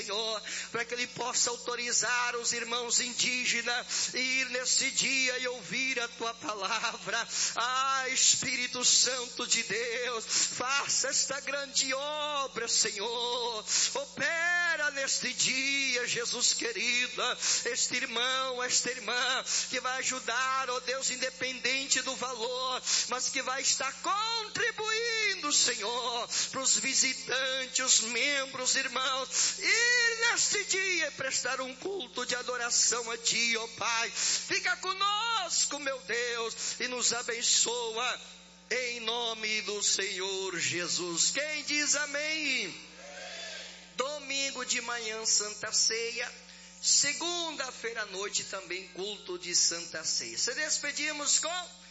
Senhor, para que Ele possa autorizar os irmãos indígenas a ir nesse dia e ouvir a Tua palavra. Espírito Santo de Deus, faça esta grande obra, Senhor. Opera neste dia, Jesus querido, este irmão, esta irmã, que vai ajudar, ó Deus, independente do valor, mas que vai estar contribuindo, Senhor, para os visitantes, os membros, irmãos, ir neste dia prestar um culto de adoração a Ti, ó Pai. Fica conosco, meu Deus, e nos abençoa, em nome do Senhor Jesus. Quem diz amém? Domingo de manhã, Santa Ceia. Segunda-feira à noite também culto de Santa Ceia. Se despedimos com